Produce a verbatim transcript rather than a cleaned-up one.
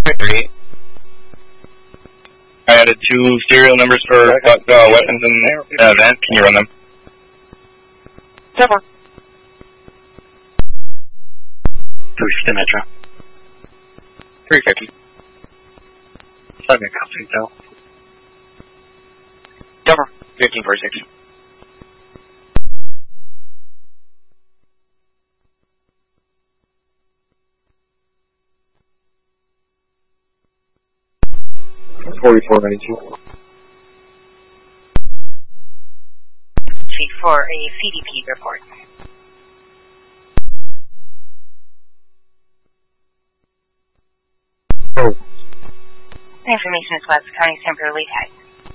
Three. I added two serial numbers for uh, weapons in the event. Can you run them? Never. three fifty Metro. three fifty. Seven copy, Del. Never. fifteen forty-six. forty-four ninety-two. Chief for a C D P report. Oh. The information is West County temporarily tied.